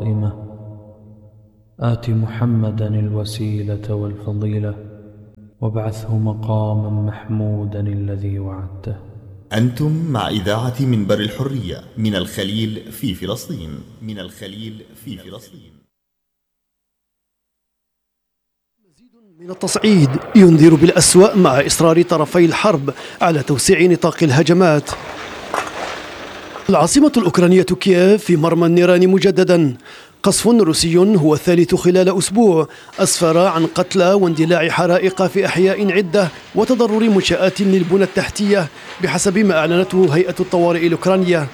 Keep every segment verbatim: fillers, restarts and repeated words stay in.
قائمة آت محمدا الوسيلة والفضيلة وابعثه مقاما محمودا الذي وعدته. أنتم مع إذاعة منبر الحرية من الخليل في فلسطين من الخليل في فلسطين. من التصعيد ينذر بالأسوأ مع إصرار طرفي الحرب على توسيع نطاق الهجمات. العاصمة الأوكرانية كييف في مرمى النيران مجددا. قصف روسي هو الثالث خلال أسبوع أسفر عن قتلى واندلاع حرائق في أحياء عدة وتضرر منشآت للبنى التحتية بحسب ما أعلنته هيئة الطوارئ الأوكرانية.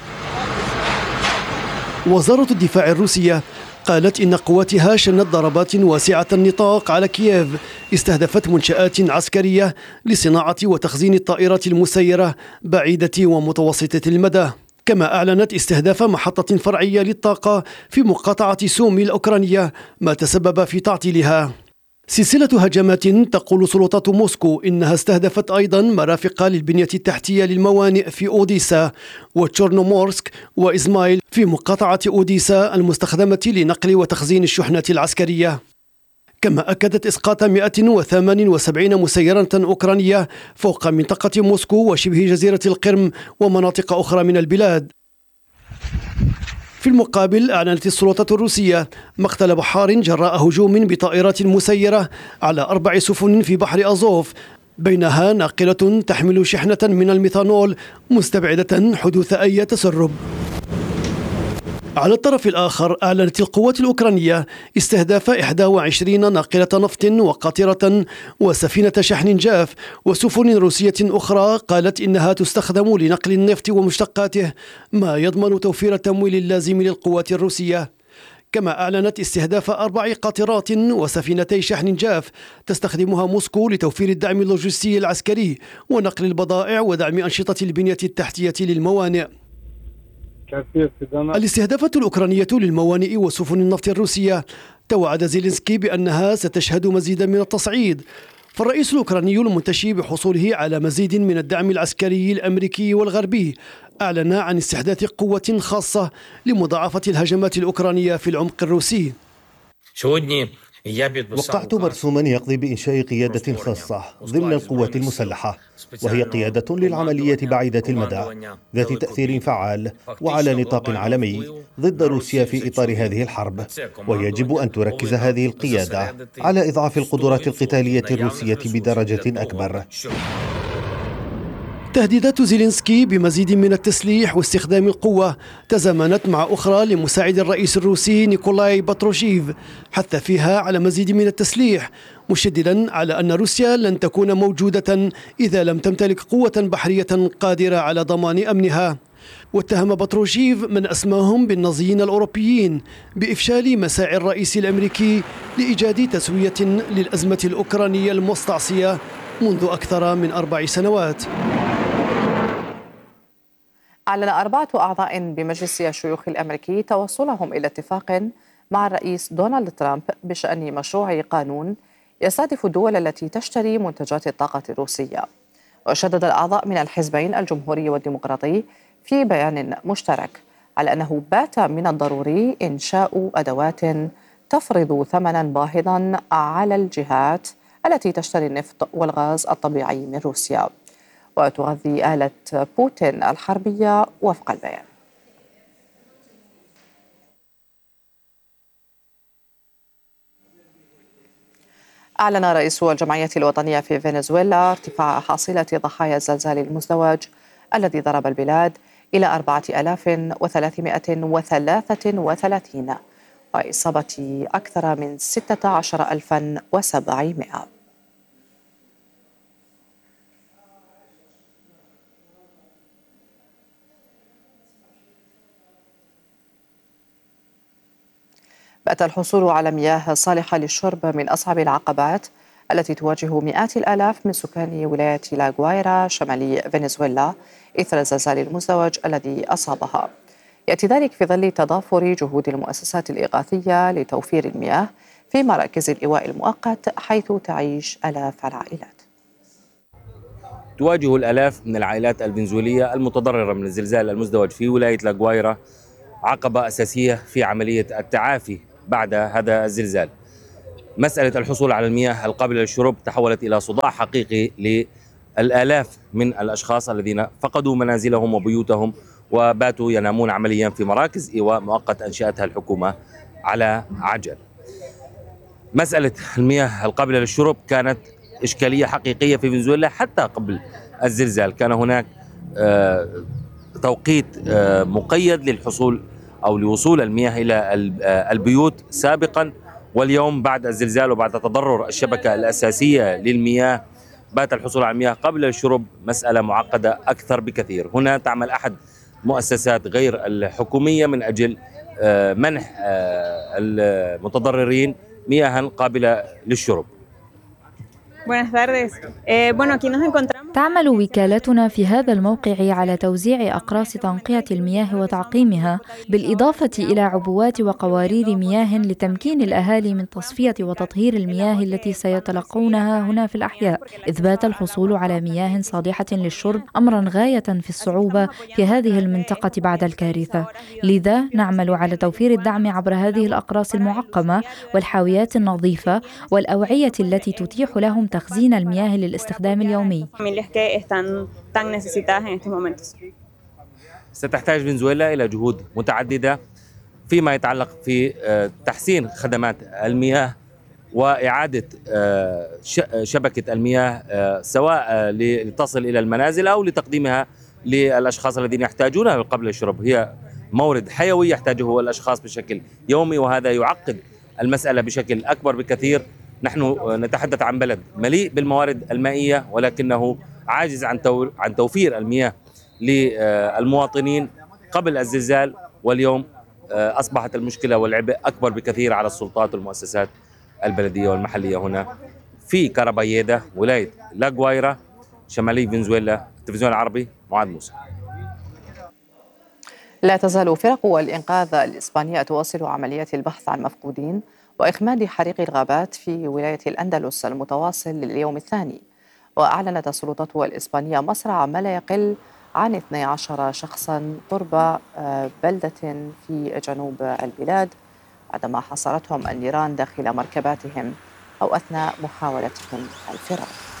وزارة الدفاع الروسية قالت إن قواتها شنت ضربات واسعة النطاق على كييف استهدفت منشآت عسكرية لصناعة وتخزين الطائرات المسيرة بعيدة ومتوسطة المدى، كما أعلنت استهداف محطة فرعية للطاقة في مقاطعة سومي الأوكرانية ما تسبب في تعطيلها. سلسلة هجمات تقول سلطات موسكو إنها استهدفت أيضا مرافق للبنية التحتية للموانئ في أوديسا وتشورنومورسك وإزمايل في مقاطعة أوديسا المستخدمة لنقل وتخزين الشحنات العسكرية. كما أكدت إسقاط مئة وثمانية وسبعين مسيرة أوكرانية فوق منطقة موسكو وشبه جزيرة القرم ومناطق أخرى من البلاد. في المقابل أعلنت السلطات الروسية مقتل بحار جراء هجوم بطائرات مسيرة على أربع سفن في بحر أزوف، بينها ناقلة تحمل شحنة من الميثانول مستبعدة حدوث أي تسرب. على الطرف الآخر أعلنت القوات الأوكرانية استهداف إحدى وعشرين ناقلة نفط وقاطرة وسفينة شحن جاف وسفن روسية أخرى قالت إنها تستخدم لنقل النفط ومشتقاته، ما يضمن توفير التمويل اللازم للقوات الروسية. كما أعلنت استهداف أربع قاطرات وسفينتي شحن جاف تستخدمها موسكو لتوفير الدعم اللوجستي العسكري ونقل البضائع ودعم أنشطة البنية التحتية للموانئ. الاستهدافات الأوكرانية للموانئ وسفن النفط الروسية توعد زيلينسكي بأنها ستشهد مزيدا من التصعيد، فالرئيس الأوكراني المنتشي بحصوله على مزيد من الدعم العسكري الأمريكي والغربي أعلن عن استحداث قوة خاصة لمضاعفة الهجمات الأوكرانية في العمق الروسي. وقعت مرسوما يقضي بإنشاء قيادة خاصة ضمن القوات المسلحة، وهي قيادة للعملية بعيدة المدى ذات تأثير فعال وعلى نطاق عالمي ضد روسيا في إطار هذه الحرب، ويجب أن تركز هذه القيادة على إضعاف القدرات القتالية الروسية بدرجة أكبر. تهديدات زيلينسكي بمزيد من التسليح واستخدام القوة تزامنت مع أخرى لمساعد الرئيس الروسي نيكولاي باتروشيف حث فيها على مزيد من التسليح، مشددا على أن روسيا لن تكون موجودة إذا لم تمتلك قوة بحرية قادرة على ضمان أمنها. واتهم باتروشيف من أسماهم بالنازيين الأوروبيين بإفشال مساعي الرئيس الأمريكي لإيجاد تسوية للأزمة الأوكرانية المستعصية منذ أكثر من أربع سنوات. أعلن أربعة أعضاء بمجلس الشيوخ الأمريكي توصلهم إلى اتفاق مع الرئيس دونالد ترامب بشأن مشروع قانون يستهدف الدول التي تشتري منتجات الطاقة الروسية. وشدد الأعضاء من الحزبين الجمهوري والديمقراطي في بيان مشترك على أنه بات من الضروري إنشاء أدوات تفرض ثمنا باهظا على الجهات التي تشتري النفط والغاز الطبيعي من روسيا وتغذي آلة بوتين الحربية وفق البيان. أعلن رئيس الجمعية الوطنية في فنزويلا ارتفاع حاصلة ضحايا الزلزال المزدوج الذي ضرب البلاد إلى أربعة آلاف وثلاثمائة وثلاثة وثلاثين وإصابة أكثر من ستة عشر ألفا وسبعمائة. بات الحصول على مياه صالحة للشرب من أصعب العقبات التي تواجه مئات الآلاف من سكان ولاية لاغوايرا شمالي فنزويلا إثر الزلزال المزدوج الذي أصابها. يأتي ذلك في ظل تضافر جهود المؤسسات الإغاثية لتوفير المياه في مراكز الإيواء المؤقت حيث تعيش آلاف العائلات. تواجه الآلاف من العائلات الفنزويلية المتضررة من الزلزال المزدوج في ولاية لاغوايرا عقبة أساسية في عملية التعافي بعد هذا الزلزال. مسألة الحصول على المياه القابلة للشرب تحولت إلى صداع حقيقي للآلاف من الأشخاص الذين فقدوا منازلهم وبيوتهم وباتوا ينامون عمليا في مراكز إيواء مؤقت أنشأتها الحكومة على عجل. مسألة المياه القابلة للشرب كانت إشكالية حقيقية في فنزويلا حتى قبل الزلزال. كان هناك توقيت مقيد للحصول أو لوصول المياه إلى البيوت سابقا، واليوم بعد الزلزال وبعد تضرر الشبكة الأساسية للمياه بات الحصول على المياه قبل الشرب مسألة معقدة أكثر بكثير. هنا تعمل أحد مؤسسات غير الحكومية من أجل منح المتضررين مياه قابلة للشرب. تعمل وكالتنا في هذا الموقع على توزيع أقراص تنقية المياه وتعقيمها، بالإضافة إلى عبوات وقوارير مياه لتمكين الأهالي من تصفية وتطهير المياه التي سيتلقونها هنا في الأحياء، إذ بات الحصول على مياه صالحة للشرب أمرا غاية في الصعوبة في هذه المنطقة بعد الكارثة. لذا نعمل على توفير الدعم عبر هذه الأقراص المعقمة والحاويات النظيفة والأوعية التي تتيح لهم تخزين المياه للاستخدام اليومي. ستحتاج فنزويلا إلى جهود متعددة فيما يتعلق في تحسين خدمات المياه وإعادة شبكة المياه سواء لتصل إلى المنازل أو لتقديمها للأشخاص الذين يحتاجونها قبل الشرب. هي مورد حيوي يحتاجه الأشخاص بشكل يومي، وهذا يعقد المسألة بشكل أكبر بكثير. نحن نتحدث عن بلد مليء بالموارد المائية ولكنه عاجز عن عن توفير المياه للمواطنين قبل الزلزال، واليوم أصبحت المشكلة والعبء أكبر بكثير على السلطات والمؤسسات البلدية والمحلية هنا في كاراباييدا ولاية لاغوايرا شمالي فنزويلا. التلفزيون العربي، معاذ موسى. لا تزال فرق الإنقاذ الإسبانية تواصل عمليات البحث عن مفقودين وإخماد حريق الغابات في ولاية الأندلس المتواصل لليوم الثاني. وأعلنت السلطات الإسبانية مصرع ما لا يقل عن اثني عشر شخصا قرب بلدة في جنوب البلاد بعدما حصرتهم النيران داخل مركباتهم أو أثناء محاولتهم الفرار.